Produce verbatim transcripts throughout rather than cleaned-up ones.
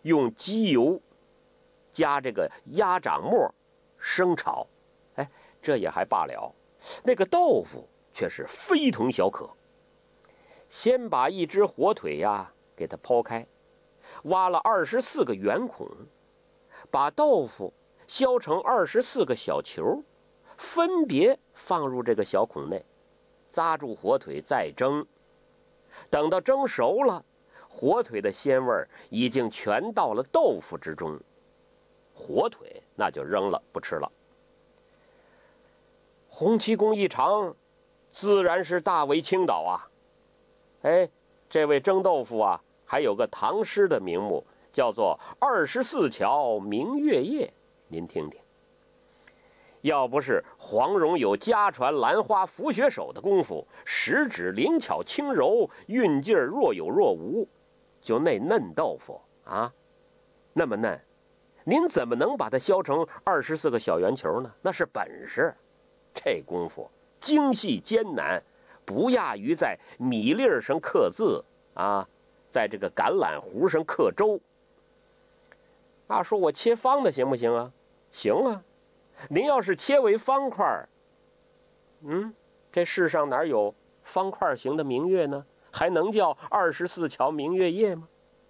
用鸡油加这个鸭掌末生炒。哎，这也还罢了，那个豆腐却是非同小可。先把一只火腿呀给它剖开，挖了二十四个圆孔，把豆腐削成二十四个小球，分别放入这个小孔内，扎住火腿再蒸。等到蒸熟了，火腿的鲜味已经全到了豆腐之中，火腿那就扔了不吃了。洪七公一尝，自然是大为倾倒啊！哎，这位蒸豆腐啊，还有个唐诗的名目，叫做二十四桥明月夜，您听听。要不是黄蓉有家传兰花拂雪手的功夫，十指灵巧轻柔，韵劲儿若有若无，就那嫩豆腐啊，那么嫩，您怎么能把它削成二十四个小圆球呢？那是本事，这功夫精细艰难，不亚于在米粒上刻字啊，在这个橄榄核上刻舟。啊，说我切方的行不行啊？行啊。您要是切为方块，嗯，这世上哪有方块形的明月呢？还能叫二十四桥明月夜吗？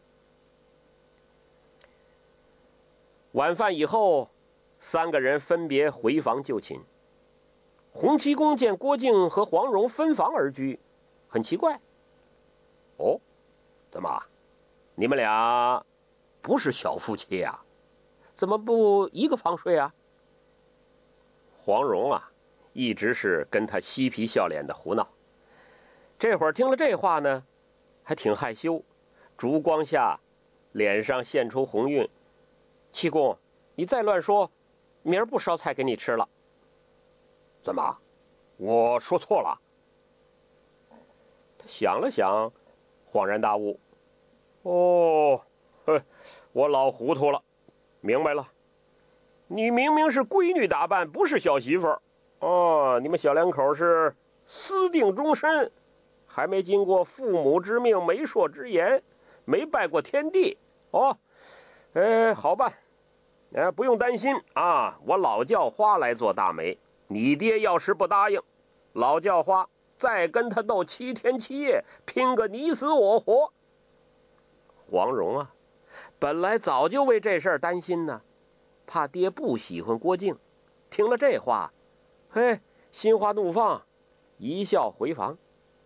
晚饭以后，三个人分别回房就寝。洪七公见郭靖和黄蓉分房而居，很奇怪。哦，怎么，你们俩不是小夫妻啊？怎么不一个房睡啊？黄蓉啊，一直是跟他嬉皮笑脸的胡闹。这会儿听了这话呢，还挺害羞，烛光下脸上现出红晕。七公，你再乱说，明儿不烧菜给你吃了。怎么，我说错了？他想了想，恍然大悟。哦，呵，我老糊涂了，明白了。你明明是闺女打扮，不是小媳妇儿。哦，你们小两口是私定终身，还没经过父母之命、媒妁之言，没拜过天地。哦，哎，好办，哎，不用担心啊，我老叫花来做大媒。你爹要是不答应，老叫花再跟他斗七天七夜，拼个你死我活。黄蓉啊，本来早就为这事儿担心呢，怕爹不喜欢郭靖。听了这话，嘿，心花怒放，一笑回房。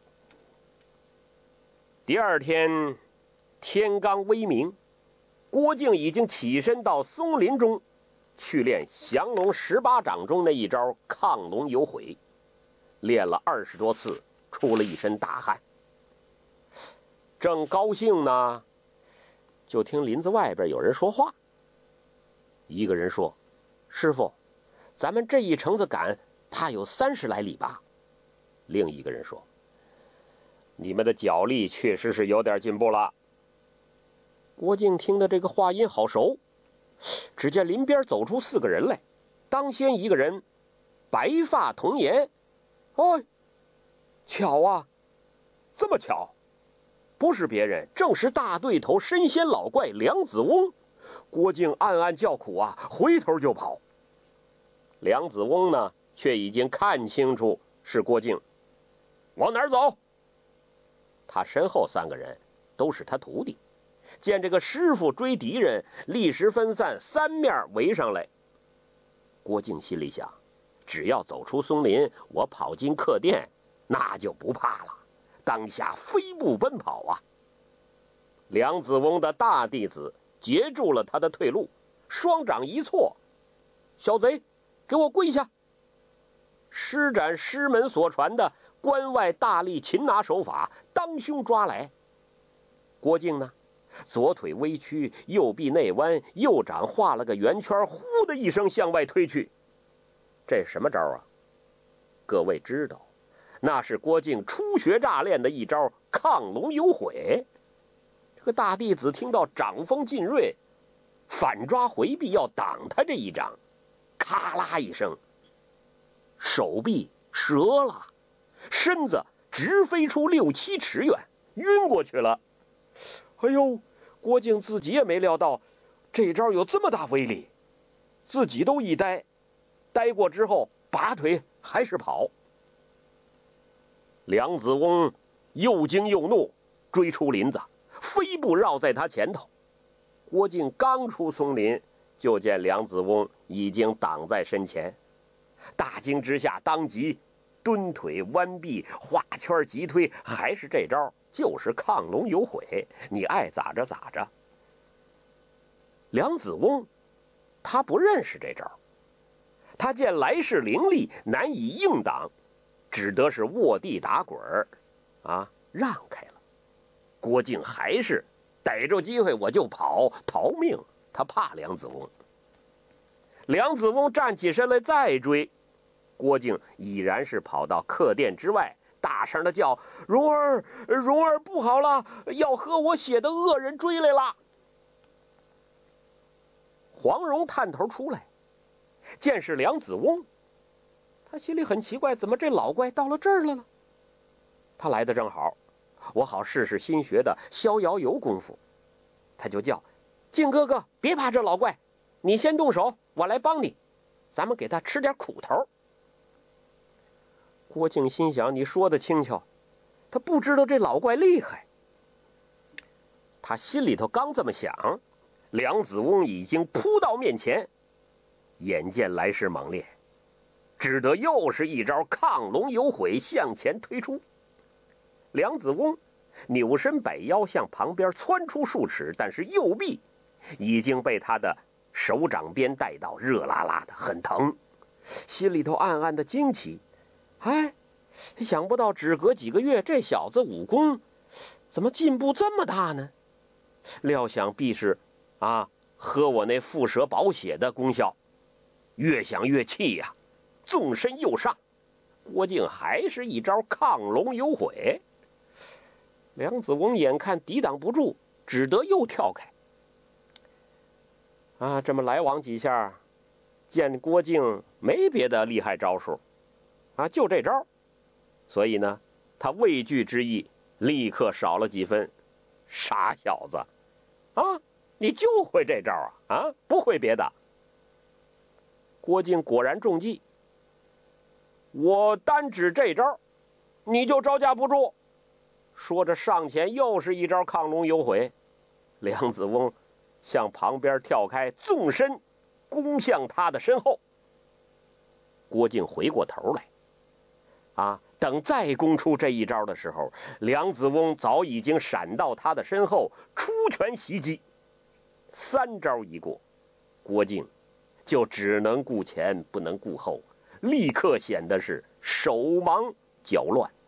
第二天天刚微明，郭靖已经起身到松林中去练降龙十八掌中那一招亢龙有悔，练了二十多次，出了一身大汗。正高兴呢，就听林子外边有人说话。一个人说：“师傅，咱们这一程子赶，怕有三十来里吧？”另一个人说：“你们的脚力确实是有点进步了。”郭靖听的这个话音好熟，只见林边走出四个人来，当先一个人白发童颜。哦，巧啊，这么巧，不是别人，正是大对头神仙老怪梁子翁。郭靖暗暗叫苦啊，回头就跑。梁子翁呢，却已经看清楚是郭靖。往哪儿走？他身后三个人都是他徒弟，见这个师傅追敌人，立时分散，三面围上来。郭靖心里想，只要走出松林，我跑进客店，那就不怕了。当下飞步奔跑啊。梁子翁的大弟子截住了他的退路，双掌一错：“小贼，给我跪下！”施展师门所传的关外大力擒拿手法，当胸抓来。郭靖呢，左腿微屈，右臂内弯，右掌画了个圆圈，呼的一声向外推去。这什么招啊？各位知道，那是郭靖初学乍练的一招亢龙有悔。这个大弟子听到掌风劲锐，反抓回避要挡他这一掌，咔啦一声，手臂折了，身子直飞出六七尺远，晕过去了。哎呦， 郭靖自己也没料到，这招有这么大威力，自己都一呆，呆过之后拔腿还是跑。梁子翁又惊又怒，追出林子，飞步绕在他前头。郭靖刚出松林，就见梁子翁已经挡在身前，大惊之下，当即蹲腿弯臂，画圈急推，还是这招，就是亢龙有悔，你爱咋着咋着。梁子翁他不认识这招，他见来势凌厉，难以应挡，只得是卧地打滚儿，啊，让开了。郭靖还是逮着机会我就跑，逃命。他怕梁子翁。梁子翁站起身来再追，郭靖已然是跑到客店之外，大声的叫：“蓉儿，蓉儿，不好了，要喝我血的恶人追来了！”黄蓉探头出来，见是梁子翁，他心里很奇怪，怎么这老怪到了这儿来了？他来的正好，我好试试新学的逍遥游功夫。他就叫：“靖哥哥，别怕这老怪，你先动手，我来帮你，咱们给他吃点苦头。”郭靖心想，你说的轻巧，他不知道这老怪厉害。他心里头刚这么想，梁子翁已经扑到面前，眼见来势猛烈，只得又是一招亢龙有悔向前推出。梁子翁扭身摆腰向旁边窜出数尺，但是右臂已经被他的手掌边带到，热辣辣的，很疼。心里头暗暗的惊奇，哎，想不到只隔几个月，这小子武功怎么进步这么大呢？料想必是啊，喝我那蝮蛇保血的功效。越想越气呀、啊，纵身又上，郭靖还是一招亢龙有悔。梁子翁眼看抵挡不住，只得又跳开。啊，这么来往几下，见郭靖没别的厉害招数，啊，就这招，所以呢，他畏惧之意立刻少了几分。傻小子，啊，你就会这招啊？啊，不会别的。郭靖果然中计，我单指这招，你就招架不住。说着上前又是一招亢龙有悔。梁子翁向旁边跳开，纵身攻向他的身后。郭靖回过头来，啊，等再攻出这一招的时候，梁子翁早已经闪到他的身后，出拳袭击。三招一过，郭靖就只能顾前不能顾后，立刻显得是手忙脚乱。